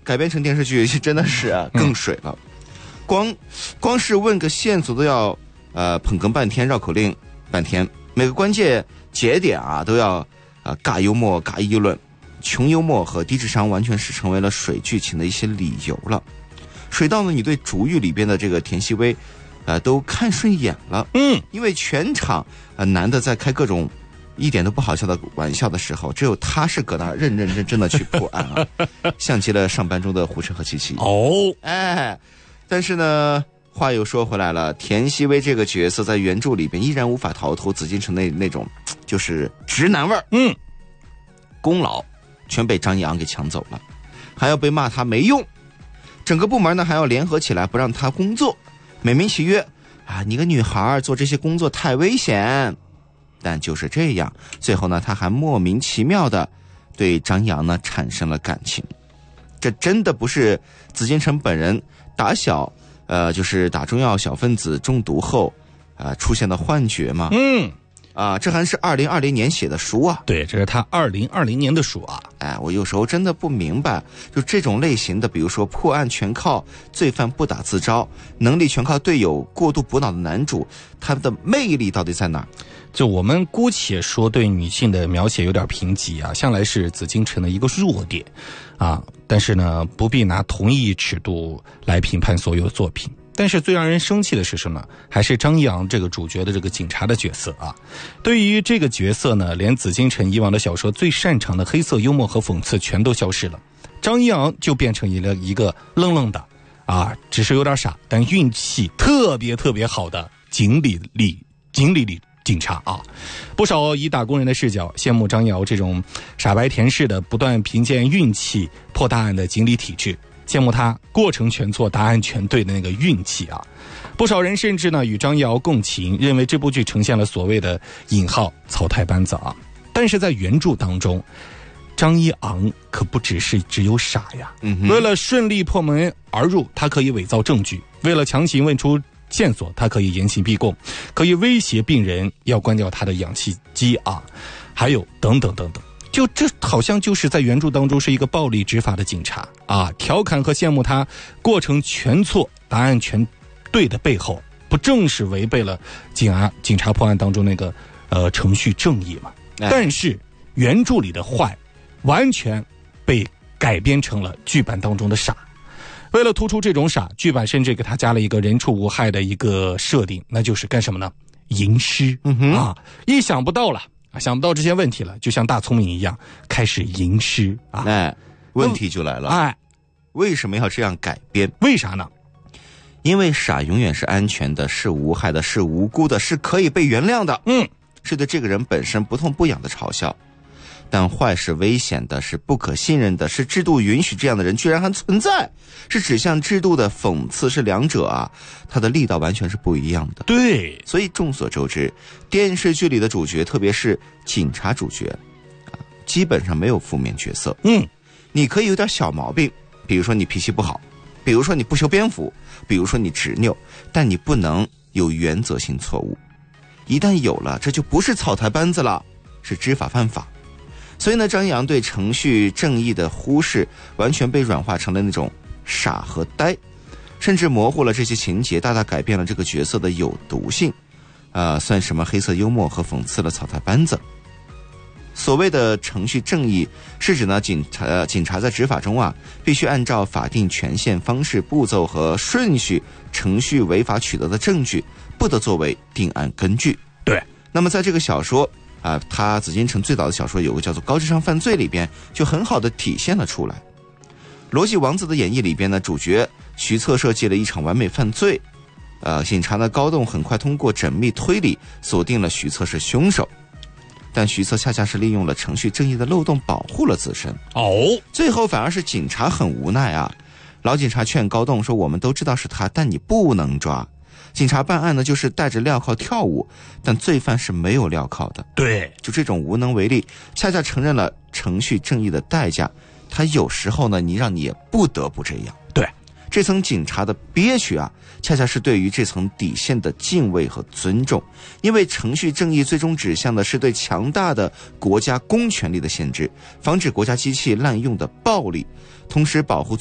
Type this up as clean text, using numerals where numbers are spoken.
改编成电视剧真的是更水了。光是问个线索都要捧哏半天，绕口令半天，每个关键节点都要尬幽默尬议论，穷幽默和低智商完全是成为了水剧情的一些理由了。水到呢，你对竹玉里边的这个田曦薇都看顺眼了。因为全场男的在开各种一点都不好笑的玩笑的时候，只有他是搁那儿认认真真的去破案像极了上班中的胡晨和琪琪。但是呢，话又说回来了，田曦薇这个角色在原著里边依然无法逃脱紫禁城那种就是直男味儿。功劳全被张一昂给抢走了，还要被骂他没用，整个部门呢还要联合起来不让他工作，美名其曰你个女孩做这些工作太危险。但就是这样，最后呢他还莫名其妙的对张一昂呢产生了感情。这真的不是紫禁城本人就是打中药小分子中毒后出现的幻觉吗？这还是2020年写的书啊。 对，这是他2020年的书啊。 我有时候真的不明白，就这种类型的，比如说破案全靠罪犯不打自招，能力全靠队友过度补脑的男主，他的魅力到底在哪儿？ 就我们姑且说对女性的描写有点贫瘠向来是紫禁城的一个弱点但是呢，不必拿同一尺度来评判所有作品。但是最让人生气的是什么？还是张一昂这个主角的这个警察的角色对于这个角色呢，连紫禁城以往的小说最擅长的黑色幽默和讽刺全都消失了，张一昂就变成了一个愣愣的只是有点傻，但运气特别特别好的警理警察不少以打工人的视角羡慕张瑶这种傻白甜式的不断凭借运气破大案的警理体制，羡慕他过程全错答案全对的那个运气不少人甚至呢与张瑶共情，认为这部剧呈现了所谓的引号草台班子但是在原著当中，张一昂可不只有傻呀。为了顺利破门而入，他可以伪造证据，为了强行问出线索，他可以严刑逼供，可以威胁病人要关掉他的氧气机还有等等等等。就这好像就是在原著当中是一个暴力执法的警察调侃和羡慕他过程全错答案全对的背后，不正是违背了警察破案当中那个程序正义吗？但是原著里的坏完全被改编成了剧版当中的傻。为了突出这种傻，剧版甚至给他加了一个人畜无害的一个设定，那就是干什么呢？吟诗一想不到了想不到这些问题了，就像大聪明一样开始吟诗问题就来了为什么要这样改编？ 为啥呢？ 因为傻永远是安全的，是无害的，是无辜的，是可以被原谅的是对这个人本身不痛不痒的嘲笑。但坏是危险的，是不可信任的，是制度允许这样的人居然还存在，是指向制度的讽刺，是两者它的力道完全是不一样的。 对， 所以众所周知，电视剧里的主角，特别是警察主角基本上没有负面角色。你可以有点小毛病，比如说你脾气不好，比如说你不修边幅，比如说你执拗，但你不能有原则性错误。一旦有了，这就不是草台班子了，是知法犯法。所以呢，张一昂对程序正义的忽视完全被软化成了那种傻和呆，甚至模糊了这些情节，大大改变了这个角色的有毒性算什么黑色幽默和讽刺了草台班子。所谓的程序正义是指呢警察在执法中必须按照法定权限、方式、步骤和顺序程序违法取得的证据不得作为定案根据。 对， 那么在这个小说他紫禁城最早的小说有个叫做《高智商犯罪》里边就很好的体现了出来。逻辑王子的演绎里边呢，主角徐策设计了一场完美犯罪警察呢高栋很快通过缜密推理锁定了徐策是凶手，但徐策恰恰是利用了程序正义的漏洞保护了自身最后反而是警察很无奈老警察劝高栋说，我们都知道是他，但你不能抓。警察办案呢就是带着镣铐跳舞，但罪犯是没有镣铐的。 对， 就这种无能为力恰恰承认了程序正义的代价，他有时候呢让你也不得不这样。 对， 这层警察的憋屈恰恰是对于这层底线的敬畏和尊重。因为程序正义最终指向的是对强大的国家公权力的限制，防止国家机器滥用的暴力，同时保护